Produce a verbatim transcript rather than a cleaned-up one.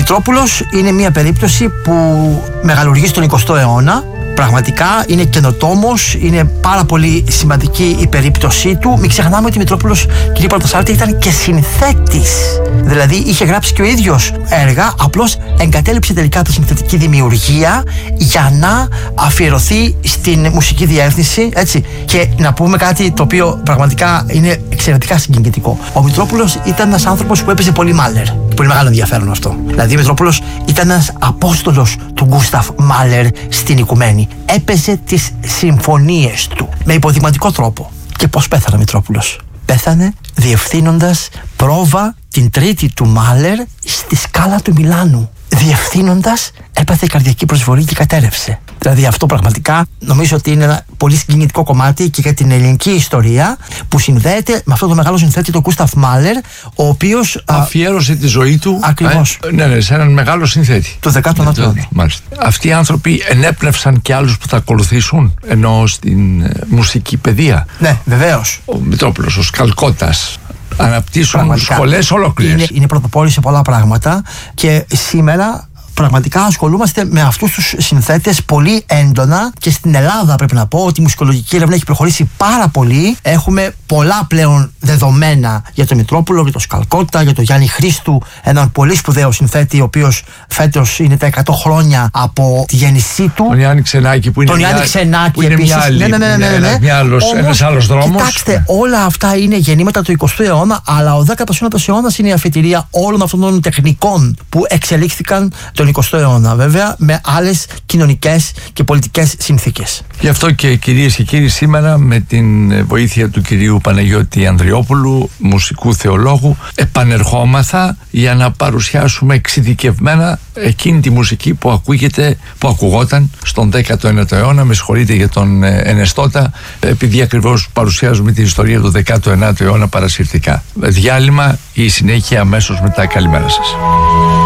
Μητρόπουλος είναι μια περίπτωση που μεγαλουργεί στον εικοστό αιώνα. Πραγματικά είναι καινοτόμος, είναι πάρα πολύ σημαντική η περίπτωσή του. Μην ξεχνάμε ότι ο Μητρόπουλος, κύριε Πρωτοσάλτη, ήταν και συνθέτης. Δηλαδή είχε γράψει και ο ίδιος έργα, απλώς εγκατέλειψε τελικά τη συνθετική δημιουργία για να αφιερωθεί στην μουσική διεύθυνση, έτσι. Και να πούμε κάτι το οποίο πραγματικά είναι εξαιρετικά συγκινητικό. Ο Μητρόπουλος ήταν ένας άνθρωπος που έπαιζε πολύ Μάλερ. Πολύ μεγάλο ενδιαφέρον αυτό. Δηλαδή ο Μητρόπουλος ήταν ένας απόστολος του Γκούσταφ Μάλερ στην Οικουμένη. Έπαιζε τις συμφωνίες του με υποδειγματικό τρόπο. Και πώς πέθανε ο Μητρόπουλος? Πέθανε διευθύνοντας πρόβα την τρίτη του Μάλερ στη Σκάλα του Μιλάνου. Διευθύνοντας, έπαθε καρδιακή προσβολή και κατέρευσε. Δηλαδή αυτό πραγματικά νομίζω ότι είναι ένα πολύ συγκινητικό κομμάτι και για την ελληνική ιστορία, που συνδέεται με αυτό το μεγάλο συνθέτη, τον Γκούσταφ Μάλερ, ο οποίος αφιέρωσε τη ζωή του. Ακριβώς. Ε, ναι, ναι, σε έναν μεγάλο συνθέτη του δεκάτου αιώνα. Ναι, μάλιστα. Αυτοί οι άνθρωποι ενέπνευσαν και άλλους που θα ακολουθήσουν, ενώ στην ε, μουσική παιδεία. Ναι, βεβαίως. Ο Μητρόπουλος, ο Σκαλκώτας, αναπτύσσουν σχολές ολόκληρες. Είναι, είναι πρωτοπόροι σε πολλά πράγματα και σήμερα πραγματικά ασχολούμαστε με αυτούς τους συνθέτες πολύ έντονα, και στην Ελλάδα πρέπει να πω ότι η μουσικολογική έρευνα έχει προχωρήσει πάρα πολύ. Έχουμε πολλά πλέον δεδομένα για τον Μητρόπουλο, για τον Σκαλκώτα, για τον Γιάννη Χρήστου, έναν πολύ σπουδαίο συνθέτη, ο οποίος φέτος είναι τα εκατό χρόνια από τη γέννησή του. Τον Γιάννη Ξενάκη που είναι, τον μια, Γιάννη Ξενάκη, που είναι επίσης. μια άλλη, ναι, ναι, ναι, ναι, ναι, ναι. Μια άλλος, Όμως, ένας άλλος δρόμος. Κοιτάξτε, ναι. όλα αυτά είναι γεννήματα του εικοστού αιώνα, αλλά ο δέκατος ένατος αιώνας είναι η αφετηρία όλων αυτών των τεχνικών που εξελίχθηκαν τον εικοστό αιώνα, βέβαια με άλλες κοινωνικές και πολιτικές συνθήκες. Γι' αυτό και κυρίες και κύριοι, σήμερα με την βοήθεια του κυρίου Παναγιώτη Ανδριόπουλου, μουσικού θεολόγου, επανερχόμαθα για να παρουσιάσουμε εξειδικευμένα εκείνη τη μουσική που ακούγεται, που ακουγόταν στον δέκατο ένατο αιώνα. Με συγχωρείτε για τον Ενεστώτα, επειδή ακριβώς παρουσιάζουμε την ιστορία του δέκατου ένατου αιώνα παρασυρτικά. Διάλειμμα, η συνέχεια αμέσως μετά. Καλημέρα σας.